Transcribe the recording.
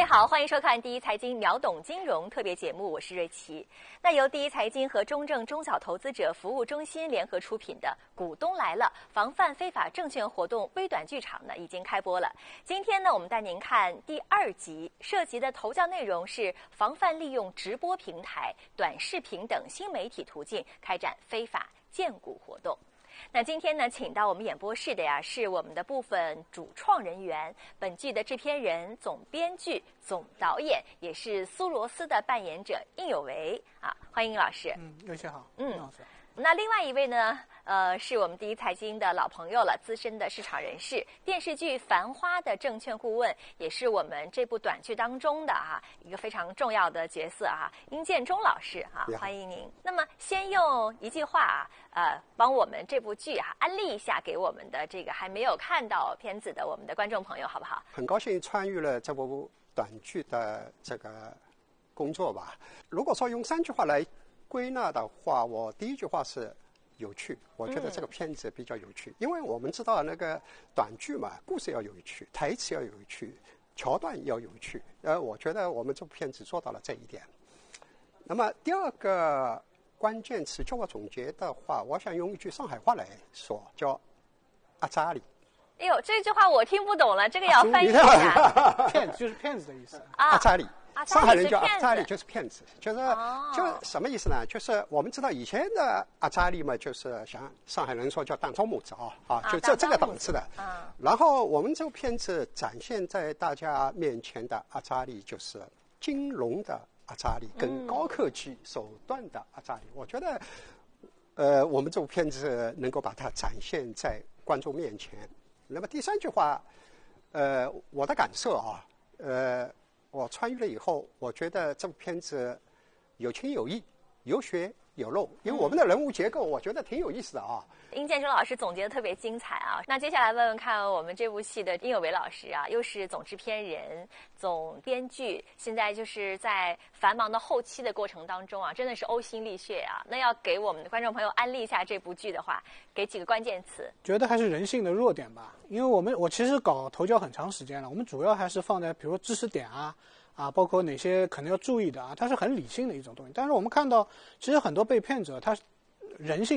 位好，欢迎收看第一财经秒懂金融特别节目，我是瑞琪。那由第一财经和中证中小投资者服务中心联合出品的《股东来了》防范非法证券活动微短剧场呢已经开播了。今天呢，我们带您看第2集，涉及的头教内容是防范利用直播平台、短视频等新媒体途径开展非法荐股活动。那今天呢，请到我们演播室的呀，是我们的部分主创人员，本剧的制片人、总编剧、总导演，也是苏罗斯的扮演者应有为啊，欢迎老师。 有些好。老师。 那另外一位呢，是我们第一财经的老朋友了，资深的市场人士，电视剧《繁花》的证券顾问，也是我们这部短剧当中的一个非常重要的角色殷建中老师欢迎您。那么先用一句话帮我们这部剧安利一下给我们的这个还没有看到片子的我们的观众朋友，好不好？ 很高兴参与了这部短剧的这个工作吧。如果说用3句话来归纳的话，我第一句话是有趣。我觉得这个片子比较有趣，因为我们知道那个短剧嘛，故事要有趣，台词要有趣，桥段要有趣。我觉得我们这部片子做到了这一点。那么第二个关键词，叫我总结的话，我想用一句上海话来说，叫阿扎里。 哎呦，这句话我听不懂了，这个要翻译一下。 骗子就是骗子的意思。 阿扎里。上海人叫阿扎里， 阿扎里就是骗子，就是什么意思呢？就是我们知道以前的阿扎里嘛，就是像上海人说叫当招母子就这个档次的。然后我们这部片子展现在大家面前的阿扎里，就是金融的阿扎里跟高科技手段的阿扎里。我觉得，我们这部片子能够把它展现在观众面前。那么第3句话，我的感受我参与了以后，我觉得这部片子有情有义，有血有肉，因为我们的人物结构，我觉得挺有意思的殷建中老师总结的特别精彩那接下来问问看，我们这部戏的应有为老师又是总制片人、总编剧，现在就是在繁忙的后期的过程当中真的是呕心沥血那要给我们的观众朋友安利一下这部剧的话，给几个关键词。 觉得还是人性的弱点吧，因为我其实搞头教很长时间了，我们主要还是放在比如说知识点包括哪些可能要注意的它是很理性的一种东西。但是我们看到，其实很多被骗者他人性